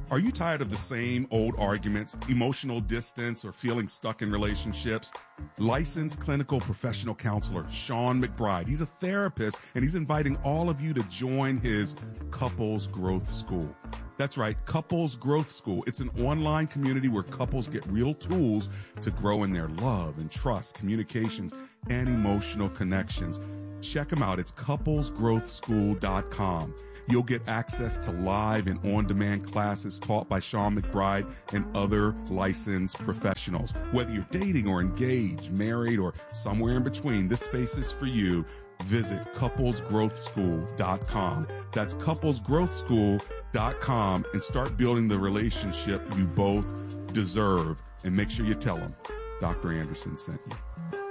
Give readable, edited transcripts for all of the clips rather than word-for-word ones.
Are you tired of the same old arguments, emotional distance, or feeling stuck in relationships? Licensed clinical professional counselor Sean McBride, he's a therapist, and he's inviting all of you to join his Couples Growth School. That's right, Couples Growth School. It's an online community where couples get real tools to grow in their love and trust, communications, and emotional connections. Check them out. It's couplesgrowthschool.com. You'll get access to live and on-demand classes taught by Sean McBride and other licensed professionals. Whether you're dating or engaged, married, or somewhere in between, this space is for you. Visit couplesgrowthschool.com. That's couplesgrowthschool.com and start building the relationship you both deserve. And make sure you tell them Dr. Anderson sent you.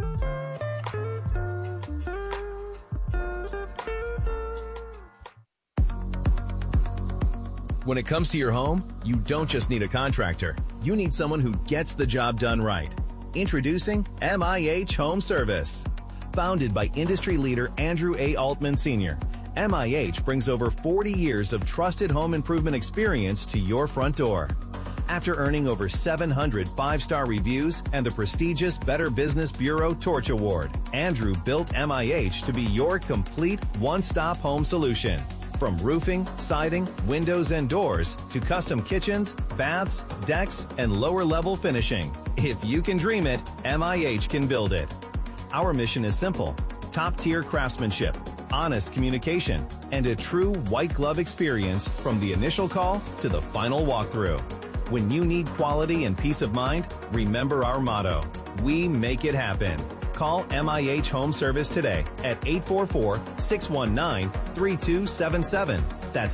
When it comes to your home, you don't just need a contractor. You need someone who gets the job done right. Introducing MIH Home Service. Founded by industry leader Andrew A. Altman Sr., MIH brings over 40 years of trusted home improvement experience to your front door. After earning over 700 five-star reviews and the prestigious Better Business Bureau Torch Award, Andrew built MIH to be your complete one-stop home solution. From roofing, siding, windows, and doors to custom kitchens, baths, decks, and lower-level finishing. If you can dream it, MIH can build it. Our mission is simple: top-tier craftsmanship, honest communication, and a true white-glove experience from the initial call to the final walkthrough. When you need quality and peace of mind, remember our motto: we make it happen. Call MIH Home Service today at 844-619-3277. That's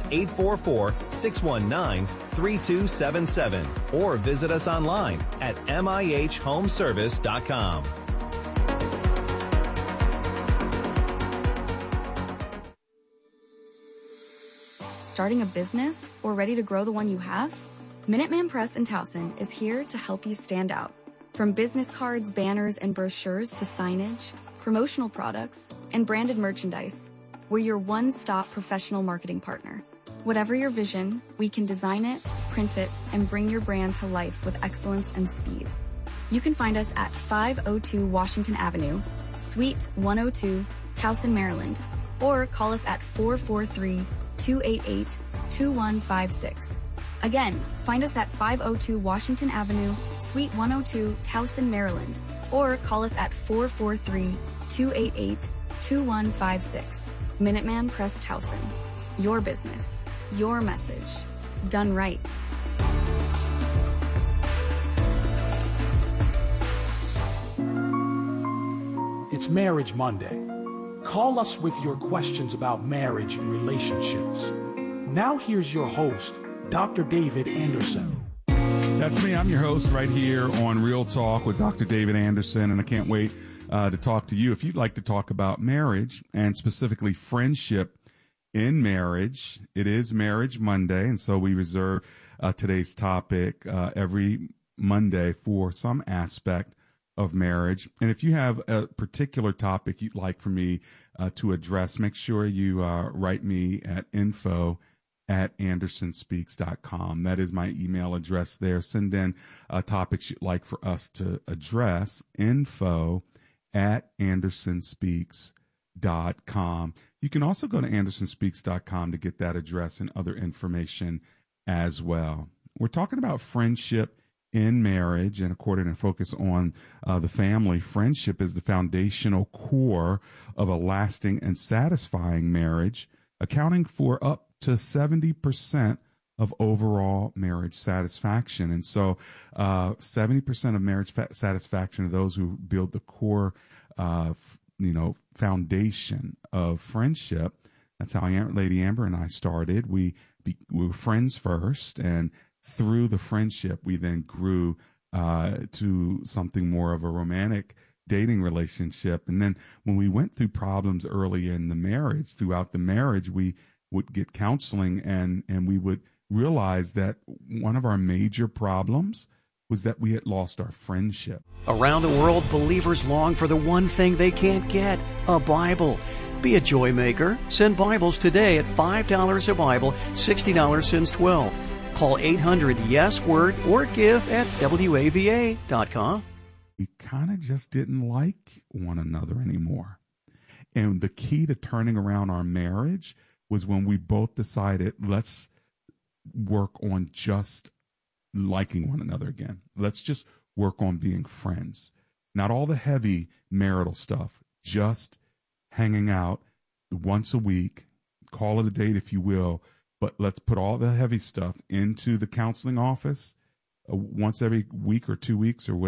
844-619-3277. Or visit us online at mihhomeservice.com. Starting a business or ready to grow the one you have? Minuteman Press in Towson is here to help you stand out. From business cards, banners, and brochures to signage, promotional products, and branded merchandise, we're your one-stop professional marketing partner. Whatever your vision, we can design it, print it, and bring your brand to life with excellence and speed. You can find us at 502 Washington Avenue, Suite 102, Towson, Maryland, or call us at 443-288-2156. Again, find us at 502 Washington Avenue, Suite 102, Towson, Maryland, or call us at 443-288-2156. Minuteman Press Towson. Your business, your message, done right. It's Marriage Monday. Call us with your questions about marriage and relationships. Now here's your host, Dr. David Anderson. That's me. I'm your host right here on Real Talk with Dr. David Anderson, and I can't wait to talk to you. If you'd like to talk about marriage and specifically friendship in marriage, it is Marriage Monday, and so we reserve today's topic every Monday for some aspect of marriage. And if you have a particular topic you'd like for me to address, make sure you write me at info@andersonspeaks.com. That is my email address there. Send in topics you'd like for us to address, info@andersonspeaks.com. You can also go to andersonspeaks.com to get that address and other information as well. We're talking about friendship in marriage, and according to focus on the family, friendship is the foundational core of a lasting and satisfying marriage, accounting for up to 70% of overall marriage satisfaction. And so 70% of marriage satisfaction are those who build the core foundation of friendship. That's how Lady Amber and I started. We were friends first, and through the friendship, we then grew to something more of a romantic dating relationship. And then when we went through problems early in the marriage, throughout the marriage, we would get counseling, and we would realize that one of our major problems was that we had lost our friendship. Around the world, believers long for the one thing they can't get, a Bible. Be a joy maker. Send Bibles today at $5 a Bible, $60 since 12. Call 800-YES-WORD or give at WAVA.com. We kind of just didn't like one another anymore. And the key to turning around our marriage was when we both decided, let's work on just liking one another again. Let's just work on being friends. Not all the heavy marital stuff, just hanging out once a week, call it a date if you will, but let's put all the heavy stuff into the counseling office once every week or 2 weeks or whatever.